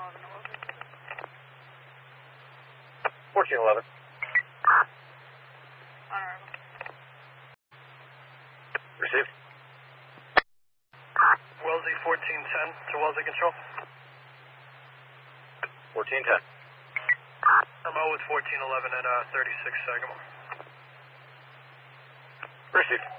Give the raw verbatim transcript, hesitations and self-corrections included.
fourteen eleven. Received. Wellesley fourteen ten to Wellesley Control. fourteen ten. I'm out with fourteen eleven at uh, thirty-six Sagamore. Received.